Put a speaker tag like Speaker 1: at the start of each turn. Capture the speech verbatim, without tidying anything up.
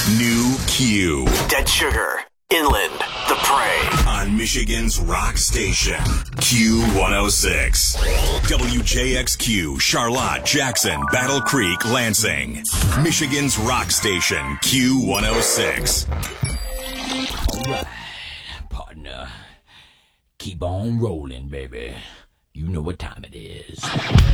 Speaker 1: New Q.
Speaker 2: Dead Sugar, Inland, The Prey.
Speaker 1: On Michigan's rock station, Q one oh six. W J X Q, Charlotte, Jackson, Battle Creek, Lansing. Michigan's rock station, Q one oh six.
Speaker 3: All right, partner. Keep on rolling, baby. You know what time it is.